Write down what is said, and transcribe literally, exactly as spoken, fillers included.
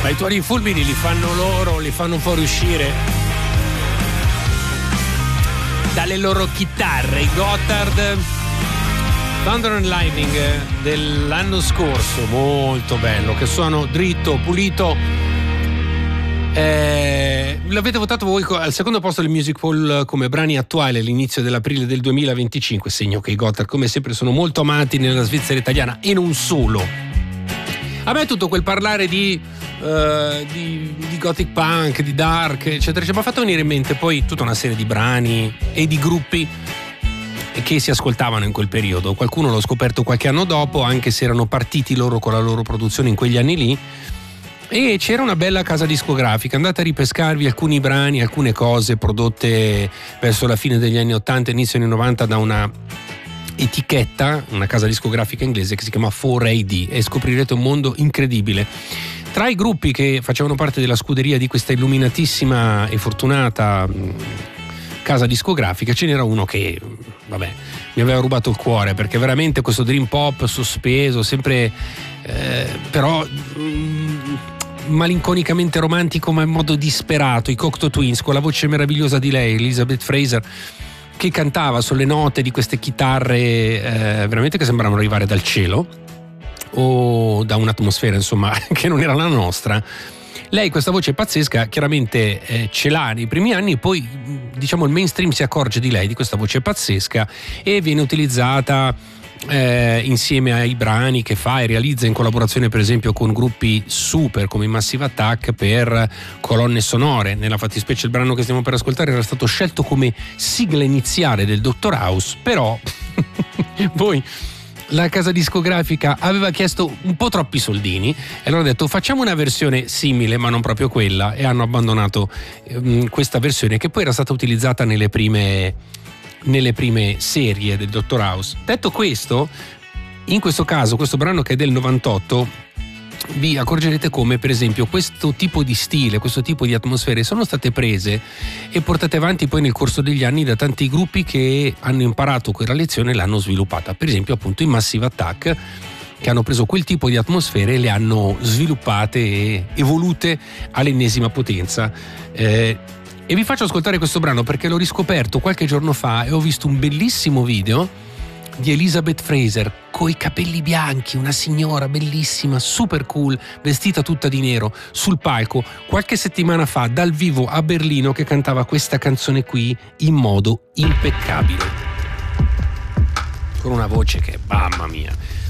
Ma i tuoni fulmini li fanno loro, li fanno un po' riuscire dalle loro chitarre. I Gotthard, Thunder and Lightning dell'anno scorso, molto bello, che suono dritto, pulito. Eh, l'avete votato voi al secondo posto del Music Poll come brani attuali all'inizio dell'aprile del duemilaventicinque, segno che i Gotthard come sempre sono molto amati nella Svizzera italiana e non solo. A me tutto quel parlare di Uh, di, di gothic punk, di dark, eccetera, ci mi ha fatto venire in mente poi tutta una serie di brani e di gruppi che si ascoltavano in quel periodo. Qualcuno l'ho scoperto qualche anno dopo, anche se erano partiti loro con la loro produzione in quegli anni lì, e c'era una bella casa discografica. Andate a ripescarvi alcuni brani, alcune cose prodotte verso la fine degli anni ottanta, inizio anni novanta da una etichetta, una casa discografica inglese che si chiama four A D, e scoprirete un mondo incredibile. Tra i gruppi che facevano parte della scuderia di questa illuminatissima e fortunata mh, casa discografica ce n'era uno che, vabbè, mi aveva rubato il cuore, perché veramente questo dream pop sospeso, sempre eh, però mh, malinconicamente romantico ma in modo disperato, i Cocteau Twins, con la voce meravigliosa di lei, Elizabeth Fraser, che cantava sulle note di queste chitarre eh, veramente che sembravano arrivare dal cielo o da un'atmosfera, insomma, che non era la nostra. Lei questa voce pazzesca chiaramente eh, ce l'ha nei primi anni, poi diciamo il mainstream si accorge di lei, di questa voce pazzesca, e viene utilizzata eh, insieme ai brani che fa e realizza in collaborazione per esempio con gruppi super come i Massive Attack per colonne sonore. Nella fattispecie il brano che stiamo per ascoltare era stato scelto come sigla iniziale del Doctor House, però poi la casa discografica aveva chiesto un po' troppi soldini e allora ha detto facciamo una versione simile ma non proprio quella, e hanno abbandonato ehm, questa versione che poi era stata utilizzata nelle prime, nelle prime serie del Doctor House. Detto questo, in questo caso questo brano che è del novantotto, vi accorgerete come per esempio questo tipo di stile, questo tipo di atmosfere sono state prese e portate avanti poi nel corso degli anni da tanti gruppi che hanno imparato quella lezione e l'hanno sviluppata. Per esempio appunto i Massive Attack, che hanno preso quel tipo di atmosfere e le hanno sviluppate e evolute all'ennesima potenza. Eh, e vi faccio ascoltare questo brano perché l'ho riscoperto qualche giorno fa e ho visto un bellissimo video di Elizabeth Fraser coi capelli bianchi, una signora bellissima, super cool, vestita tutta di nero, sul palco qualche settimana fa dal vivo a Berlino, che cantava questa canzone qui in modo impeccabile, con una voce che, mamma mia.